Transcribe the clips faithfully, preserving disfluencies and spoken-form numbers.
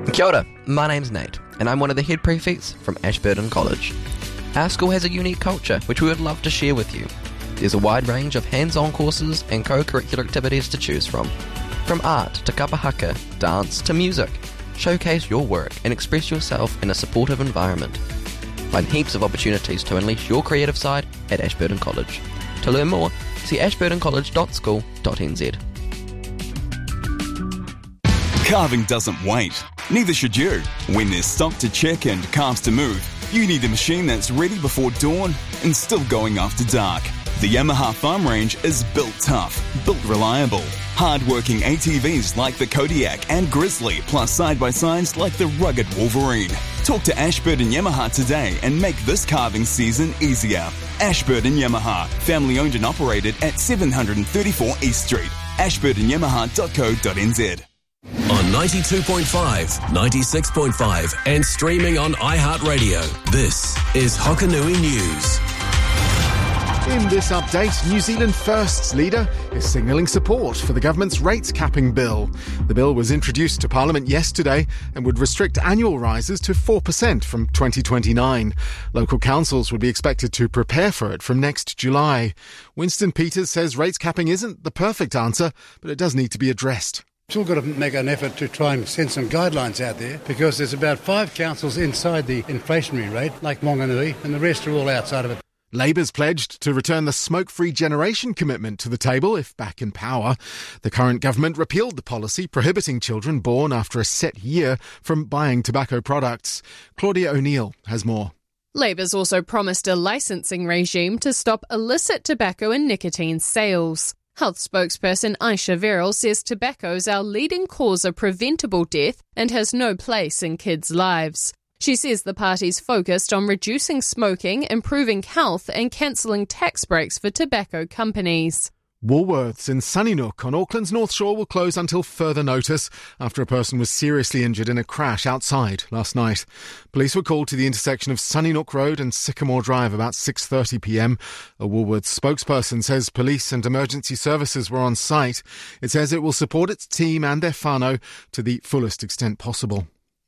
Kia ora, my name's Nate, and I'm one of the head prefects from Ashburton College. Our school has a unique culture which we would love to share with you. There's a wide range of hands-on courses and co-curricular activities to choose from. From art to kapa haka, dance to music. Showcase your work and express yourself in a supportive environment. Find heaps of opportunities to unleash your creative side at Ashburton College. To learn more, see ashburton college dot school dot n z. Calving doesn't wait. Neither should you. When there's stock to check and calves to move, you need a machine that's ready before dawn and still going after dark. The Yamaha Farm Range is built tough, built reliable. Hard-working A T Vs like the Kodiak and Grizzly, plus side-by-sides like the rugged Wolverine. Talk to Ashburton Yamaha today and make this calving season easier. Ashburton Yamaha, family owned and operated at seven thirty-four East Street. ashburton yamaha dot co dot n z. On ninety-two point five, ninety-six point five and streaming on iHeartRadio. This is Hokanui News. In this update, New Zealand First's leader is signalling support for the government's rates capping bill. The bill was introduced to Parliament yesterday and would restrict annual rises to four percent from twenty twenty-nine. Local councils would be expected to prepare for it from next July. Winston Peters says rates capping isn't the perfect answer, but it does need to be addressed. Still got to make an effort to try and send some guidelines out there, because there's about five councils inside the inflationary rate, like Wanganui, and the rest are all outside of it. Labour's pledged to return the smoke-free generation commitment to the table if back in power. The current government repealed the policy prohibiting children born after a set year from buying tobacco products. Claudia O'Neill has more. Labour's also promised a licensing regime to stop illicit tobacco and nicotine sales. Health spokesperson Aisha Verrill says tobacco is our leading cause of preventable death and has no place in kids' lives. She says the party's focused on reducing smoking, improving health and cancelling tax breaks for tobacco companies. Woolworths in Sunnysnook on Auckland's North Shore will close until further notice after a person was seriously injured in a crash outside last night. Police were called to the intersection of Sunnysnook Road and Sycamore Drive about six thirty p m. A Woolworths spokesperson says police and emergency services were on site. It says it will support its team and their whānau to the fullest extent possible.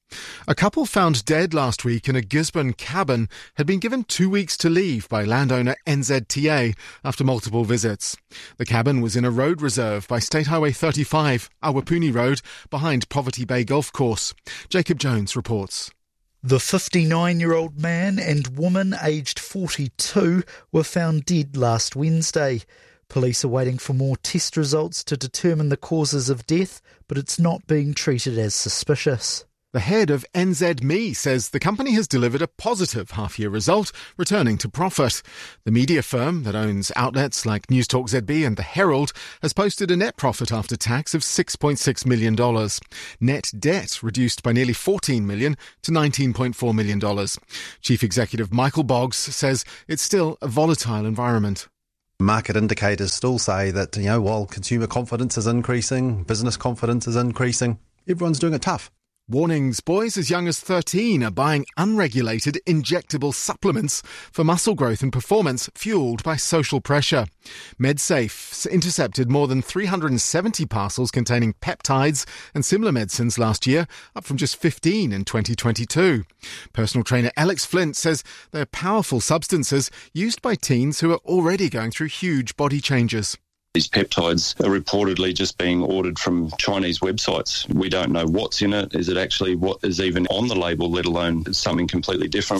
A couple found dead last week in a Gisborne cabin had been given two weeks to leave by landowner N Z T A after multiple visits. The cabin was in a road reserve by State Highway thirty-five, Awapuni Road, behind Poverty Bay Golf Course. Jacob Jones reports. The fifty-nine-year-old man and woman aged forty-two were found dead last Wednesday. Police are waiting for more test results to determine the causes of death, but it's not being treated as suspicious. The head of N Z M E says the company has delivered a positive half-year result, returning to profit. The media firm that owns outlets like Newstalk Z B and The Herald has posted a net profit after tax of six point six million dollars. Net debt reduced by nearly fourteen million dollars to nineteen point four million dollars. Chief Executive Michael Boggs says it's still a volatile environment. Market indicators still say that, you know, while consumer confidence is increasing, business confidence is increasing, everyone's doing it tough. Warnings, boys as young as thirteen are buying unregulated injectable supplements for muscle growth and performance fueled by social pressure. MedSafe intercepted more than three hundred seventy parcels containing peptides and similar medicines last year, up from just fifteen in twenty twenty-two. Personal trainer Alex Flint says they're powerful substances used by teens who are already going through huge body changes. These peptides are reportedly just being ordered from Chinese websites. We don't know what's in it. Is it actually what is even on the label, let alone something completely different?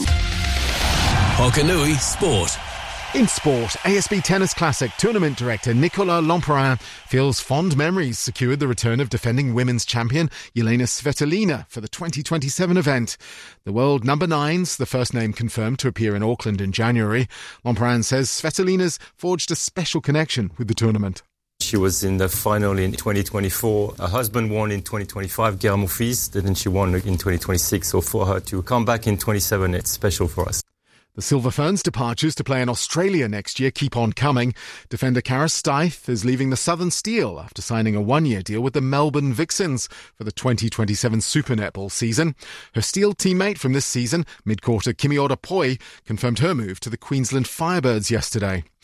Hokanui Sport. In sport, A S B Tennis Classic tournament director Nicolas Lemperrin feels fond memories secured the return of defending women's champion Jelena Svitolina for the twenty twenty-seven event. The world number nine's the first name confirmed to appear in Auckland in January. Lemperrin says Svitolina's forged a special connection with the tournament. She was in the final in twenty twenty-four. Her husband won in twenty twenty-five, Guillermo Fils, then she won in twenty twenty-six. So for her to come back in twenty-seven, it's special for us. The Silver Ferns' departures to play in Australia next year keep on coming. Defender Cara Stith is leaving the Southern Steel after signing a one-year deal with the Melbourne Vixens for the twenty twenty-seven Super Netball season. Her Steel teammate from this season, mid-quarter Kimi Ora Poi, confirmed her move to the Queensland Firebirds yesterday.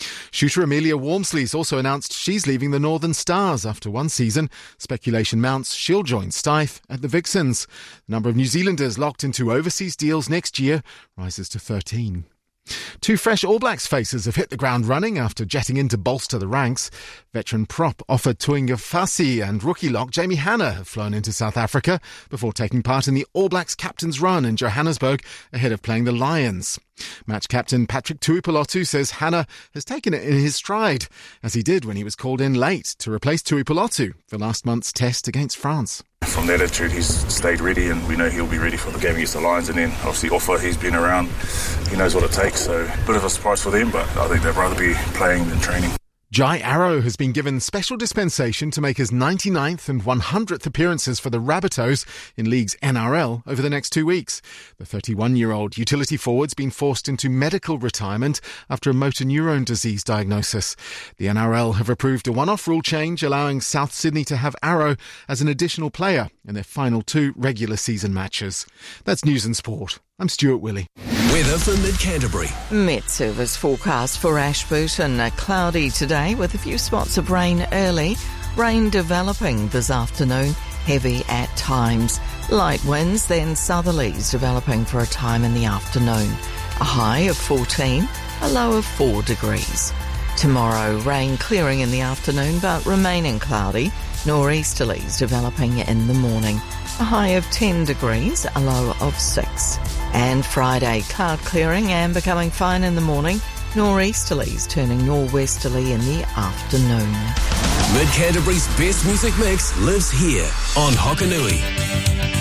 Shooter Amelia Walmsley's also announced she's leaving the Northern Stars after one season. Speculation mounts she'll join Stuyth at the Vixens. The number of New Zealanders locked into overseas deals next year rises to thirteen. Two fresh All Blacks faces have hit the ground running after jetting in to bolster the ranks. Veteran prop Offa Tuingafasi and rookie lock Jamie Hanna have flown into South Africa before taking part in the All Blacks captain's run in Johannesburg ahead of playing the Lions. Match captain Patrick Tuipulotu says Hanna has taken it in his stride, as he did when he was called in late to replace Tuipulotu for last month's test against France. From that attitude, he's stayed ready, and we know he'll be ready for the game against the Lions. And then obviously Offa, he's been around, he knows what it takes, so a bit of a surprise for them, but I think they'd rather be playing than training. Jai Arrow has been given special dispensation to make his ninety-ninth and one hundredth appearances for the Rabbitohs in League's N R L over the next two weeks. The thirty-one-year-old utility forward's been forced into medical retirement after a motor neurone disease diagnosis. The N R L have approved a one-off rule change allowing South Sydney to have Arrow as an additional player in their final two regular season matches. That's News and Sport. I'm Stuart Willey. Weather for Mid-Canterbury. Met Service forecast for Ashburton. Uh, cloudy today with a few spots of rain early. Rain developing this afternoon, heavy at times. Light winds, then southerlies developing for a time in the afternoon. A high of fourteen, a low of four degrees. Tomorrow, rain clearing in the afternoon but remaining cloudy. Nor'easterlies developing in the morning. A high of ten degrees, a low of six. And Friday, cloud clearing and becoming fine in the morning. Nor'easterlies turning nor'westerly in the afternoon. Mid-Canterbury's best music mix lives here on Hokanui.